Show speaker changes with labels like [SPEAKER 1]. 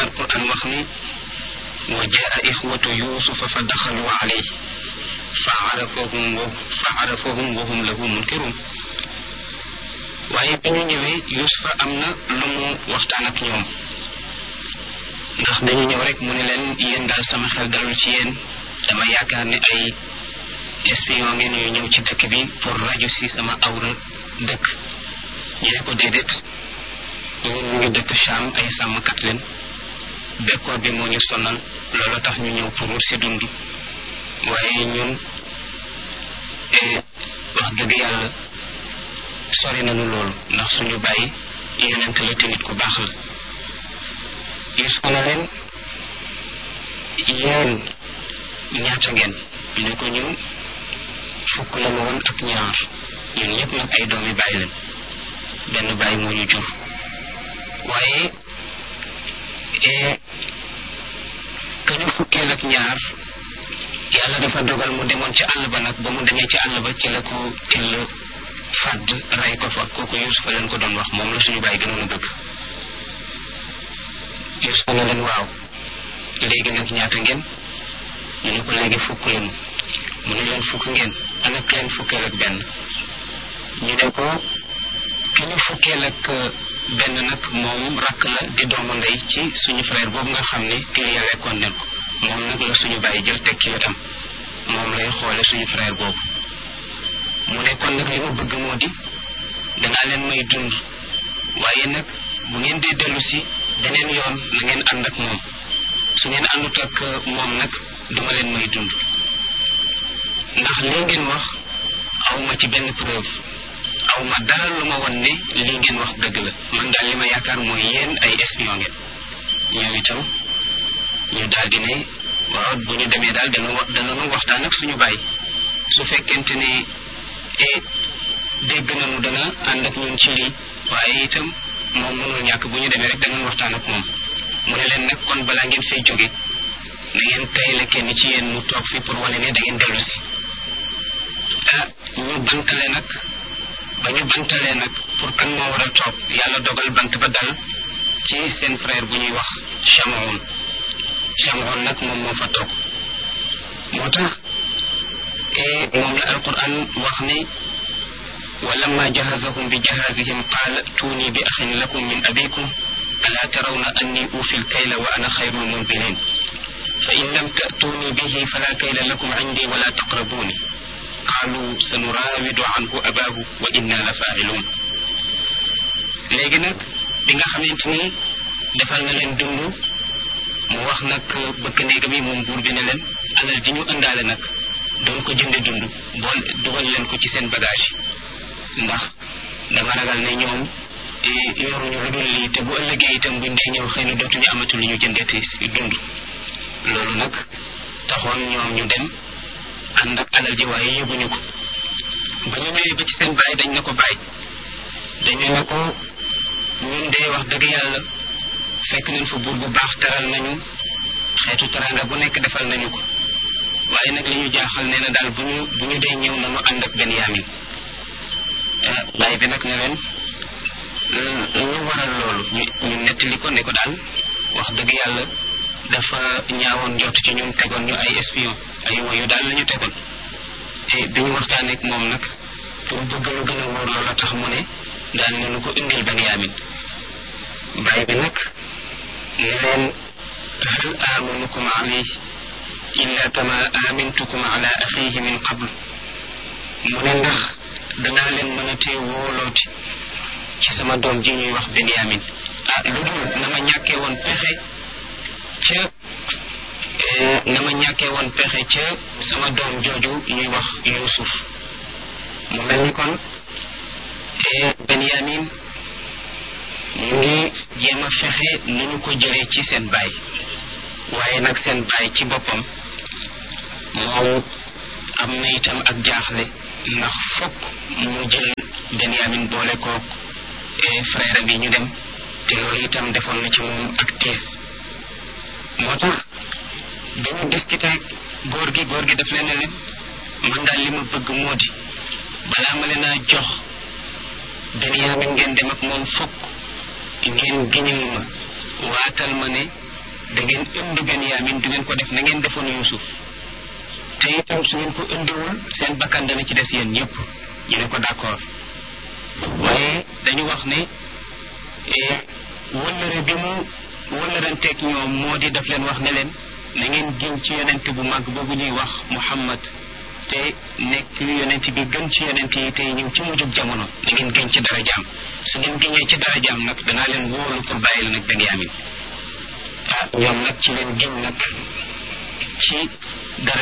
[SPEAKER 1] alquran wax ni wa jaa ixwatu yusufa fa daxalu alayhi fa arafahum wa hum lahu munkirun waaye bi ñu ñëwee yusufa am na lu mu waxtaan ak ñoom ndax dañu ñëw rek mu ne leen yéen daal sama xel dalul ci yéen dama yaakaar ne ay espion ngeen yu ñëw ci dëkk bi pour raju si sama awra dëkk ñu ne ko déedéet ñun ñu ngi dëkk Cham ay sàmmkat leen bekkoor bi moo ñu sonal loolu tax ñu ñëw pour wut si dund waaye ñun wax dëgg yàlla sori nañu loolu ndax suñu bàyyi yonent la te nit ku baax la Yuusuf na leen yéen ñaata ngeen ñu ko ñun fukk la ma woon ak ñaar ñun ñëpp nag ay doomi bàyyi leen benn bàyyi moo ñu jur waaye ka ñu fukkeel ak ñaar yàlla dafa dogal mu demoon ci àll ba nag ba mu demee ci àll ba ci la ko till fàdd rey ko fa kooku Yuusufa leen ko doon wax moom la suñu bàyyi gënoon a bëgg Yuusufa na leen waaw léegi nag ñaata ngeen ñu ne ko léegi fukk lañu mu ne leen fukk ngeen ana ki leen fukkeel ak benn ñu ne ko ki ñu fukkeel ak benn nag moom rakk la di doomu ndey ci suñu frère boobu nga xam ne kii ya lekkoon nen ko moom nag la suñu bàyyi jël teg ci wetam moom lay xoole suñu frère boobu mu ne kon nag li ma bëgg moo di danaa leen may dund waaye nag bu ngeen dee dellu si beneen yoon na ngeen ànd ak moom su ngeen àndut ak moom nag duma leen may dund ndax lii ngeen wax awma ci benn preuve awma dara lu ma won ne lii ngeen wax dëgg la man daal li ma yaakaar mooy yéen ay espion ngeen ñoom itam ñu daal di ne waaw bu ñu demee daal danañu waxtaan ak suñu bàyyi su fekkente ne dégg nañu dana ànd ak ñun ci lii waaye itam moom mënul ñàkk bu ñu demee rek danañ waxtaan ak moom mu ne leen nag kon balaa ngeen fay jóge na ngeen tayle kenn ci yéen mu toog fi pour wane ne da ngeen dellu si ñu bantale nag ba ñu bantalee nag pour kan moo war a toog yàlla dogal bant ba dal ci seen frère bu ñuy wax Chamoun nag moom moo fa toog moo tax moom la alquran wax ni walamma jahazahum bi jahazihim qaala tuuni bi axin lakum min abikum alaa tarawna anni uufi lkayla wa ana xayrul munzilin fa in lam ta'tuuni bihi fala kayla lakum indi wala taqrabuuni qaalu sanuraawidu anhu abaahu wa inna la faa'iluun léegi nag bi nga xamante ni defal na leen dund mu wax nag bëkk néegam yi moom buur bi ne leen alal ji ñu ëndaale nag doon ko jënde dund bool dugal leen ko ci seen bagage ndax dama ragal ne ñoom yoruñu lu dul lii te bu ëllëgee itam buñ dee ñëw xëy na dootuñu amatu lu ñu jëndeeti dund loolu nag taxoon ñoom ñu dem ànd ak alal ji waaye yóbbuñu ko ba ñu ñëwee ba ci seen baay dañ na ko baay dañu ne ko ñun dee wax dëgg yàlla fekk nañ fa buur bu baax teral nañu xeetu teranga bu nekk defal nañu ko waaye nag li ñu jaaxal nee na daal bu ñu dee ñëw nañu ànd ak Benyamin baay bi nag ne leen lu waral loolu ñu nettali ko ne ko daal wax dëgg yàlla dafa ñaawoon njort ci ñun tegoon ñu ay espion ay woyu daal la ñu tegoon te bi ñu waxtaanee ak moom nag pour bëgg lu gën a wóor loola tax mu ne daal nañu ko indil Benyamin baay bi nag ne leen hal amanukum alayhi illa kama amintukum ala axihi min qabl mu ne ndax danaa leen mën a tee wóolooti ci sama doom ji ñuy wax Benyamin lu dul na ma ñàkkee woon pexe ca sama doom jooju ñuy wax Yuusuf mu mel ni kon Benyamin mu ngi jéem a fexe nu ñu ko jëlee ci seen baay waaye nag seen baay ci boppam moom am na itam ak jaaxle ndax fokk mu jël Benyamin boole koog frère bi ñu dem te loolu itam defoon na ci moom ak tiis moo tax bi mu discuté góor gi daf leen ne leen man daal li ma bëgg moo di balaa ma leen a jox Benyamin ngeen dem ak moom fokk ngeen giñal ma waatal ma ne da ngeen indi Benyamin du ngeen ko def na ngeen defoon Yuusuf te itam su ngeen ko indiwul seen bakkan dana ci des yéen ñëpp ñu ne ko d'accord waaye dañu wax ne wëllëre bi mu wëllëranteeg ñoom moo di def leen wax ne leen na ngeen giñ ci yonent bu màgg boobu ñuy wax Muhammad te nekk yonent bi gën ci yonent yi tey ñëw ci mujjug jamono na ngeen giñ ci darajaam su ngeen giñee ci darajaam nag danaa leen wóolu pour bàyyi la nag Benyamin ñoom nag ci leen giñ nag ci